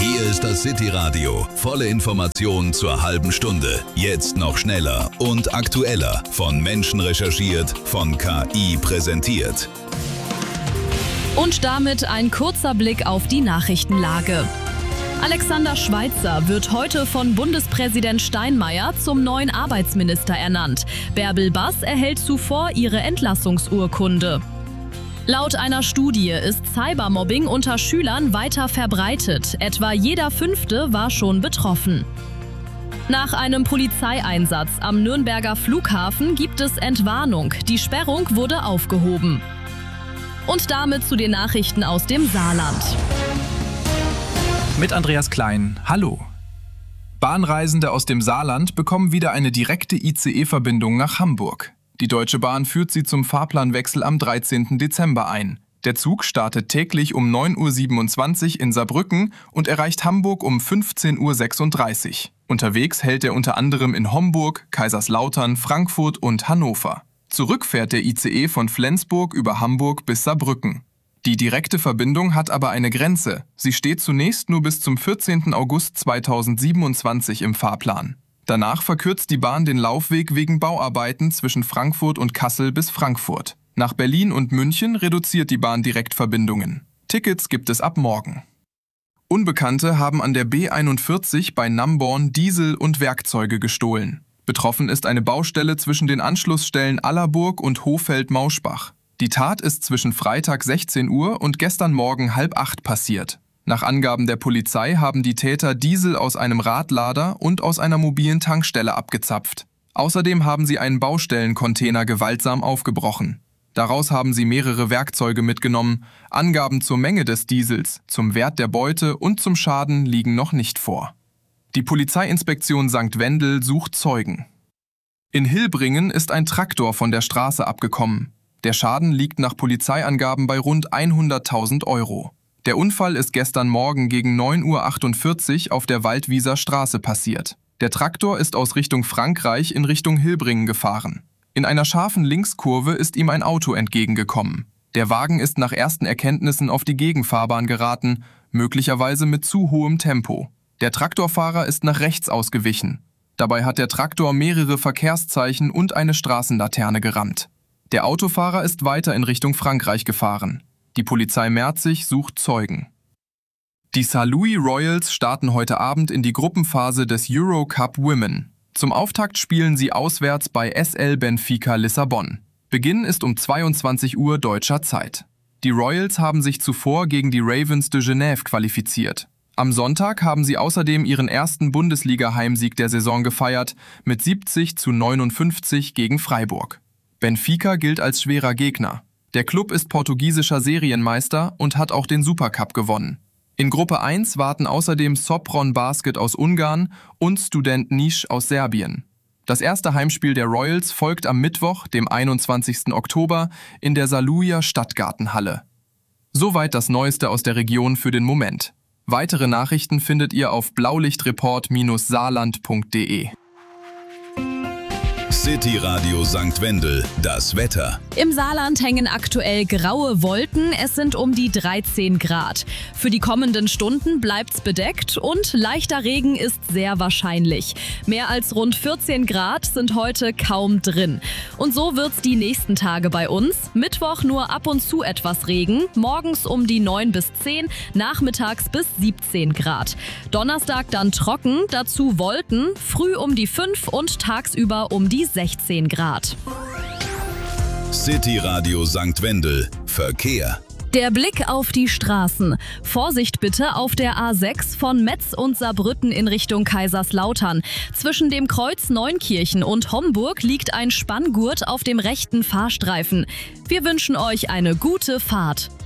Hier ist das City Radio. Volle Informationen zur halben Stunde. Jetzt noch schneller und aktueller. Von Menschen recherchiert, von KI präsentiert. Und damit ein kurzer Blick auf die Nachrichtenlage. Alexander Schweitzer wird heute von Bundespräsident Steinmeier zum neuen Arbeitsminister ernannt. Bärbel Bass erhält zuvor ihre Entlassungsurkunde. Laut einer Studie ist Cybermobbing unter Schülern weiter verbreitet. Etwa jeder Fünfte war schon betroffen. Nach einem Polizeieinsatz am Nürnberger Flughafen gibt es Entwarnung. Die Sperrung wurde aufgehoben. Und damit zu den Nachrichten aus dem Saarland. Mit Andreas Klein. Hallo. Bahnreisende aus dem Saarland bekommen wieder eine direkte ICE-Verbindung nach Hamburg. Die Deutsche Bahn führt sie zum Fahrplanwechsel am 13. Dezember ein. Der Zug startet täglich um 9.27 Uhr in Saarbrücken und erreicht Hamburg um 15.36 Uhr. Unterwegs hält er unter anderem in Homburg, Kaiserslautern, Frankfurt und Hannover. Zurück fährt der ICE von Flensburg über Hamburg bis Saarbrücken. Die direkte Verbindung hat aber eine Grenze. Sie steht zunächst nur bis zum 14. August 2027 im Fahrplan. Danach verkürzt die Bahn den Laufweg wegen Bauarbeiten zwischen Frankfurt und Kassel bis Frankfurt. Nach Berlin und München reduziert die Bahn Direktverbindungen. Tickets gibt es ab morgen. Unbekannte haben an der B41 bei Namborn Diesel und Werkzeuge gestohlen. Betroffen ist eine Baustelle zwischen den Anschlussstellen Allerburg und Hohfeld-Mauschbach. Die Tat ist zwischen Freitag 16 Uhr und gestern Morgen 7:30 passiert. Nach Angaben der Polizei haben die Täter Diesel aus einem Radlader und aus einer mobilen Tankstelle abgezapft. Außerdem haben sie einen Baustellencontainer gewaltsam aufgebrochen. Daraus haben sie mehrere Werkzeuge mitgenommen. Angaben zur Menge des Diesels, zum Wert der Beute und zum Schaden liegen noch nicht vor. Die Polizeiinspektion St. Wendel sucht Zeugen. In Hilbringen ist ein Traktor von der Straße abgekommen. Der Schaden liegt nach Polizeiangaben bei rund 100.000 Euro. Der Unfall ist gestern Morgen gegen 9.48 Uhr auf der Waldwieser Straße passiert. Der Traktor ist aus Richtung Frankreich in Richtung Hilbringen gefahren. In einer scharfen Linkskurve ist ihm ein Auto entgegengekommen. Der Wagen ist nach ersten Erkenntnissen auf die Gegenfahrbahn geraten, möglicherweise mit zu hohem Tempo. Der Traktorfahrer ist nach rechts ausgewichen. Dabei hat der Traktor mehrere Verkehrszeichen und eine Straßenlaterne gerammt. Der Autofahrer ist weiter in Richtung Frankreich gefahren. Die Polizei Merzig sucht Zeugen. Die Saarlouis Royals starten heute Abend in die Gruppenphase des Eurocup Women. Zum Auftakt spielen sie auswärts bei SL Benfica Lissabon. Beginn ist um 22 Uhr deutscher Zeit. Die Royals haben sich zuvor gegen die Ravens de Genève qualifiziert. Am Sonntag haben sie außerdem ihren ersten Bundesliga-Heimsieg der Saison gefeiert mit 70:59 gegen Freiburg. Benfica gilt als schwerer Gegner. Der Klub ist portugiesischer Serienmeister und hat auch den Supercup gewonnen. In Gruppe 1 warten außerdem Sopron Basket aus Ungarn und Student Niš aus Serbien. Das erste Heimspiel der Royals folgt am Mittwoch, dem 21. Oktober, in der Saarlouier Stadtgartenhalle. Soweit das Neueste aus der Region für den Moment. Weitere Nachrichten findet ihr auf blaulichtreport-saarland.de. City Radio St. Wendel, das Wetter. Im Saarland hängen aktuell graue Wolken, es sind um die 13 Grad. Für die kommenden Stunden bleibt's bedeckt und leichter Regen ist sehr wahrscheinlich. Mehr als rund 14 Grad sind heute kaum drin. Und so wird's die nächsten Tage bei uns. Mittwoch nur ab und zu etwas Regen, morgens um die 9 bis 10, nachmittags bis 17 Grad. Donnerstag dann trocken, dazu Wolken, früh um die 5 und tagsüber um die 16 Grad. City Radio St. Wendel. Verkehr. Der Blick auf die Straßen. Vorsicht bitte auf der A6 von Metz und Saarbrücken in Richtung Kaiserslautern. Zwischen dem Kreuz Neunkirchen und Homburg liegt ein Spanngurt auf dem rechten Fahrstreifen. Wir wünschen euch eine gute Fahrt.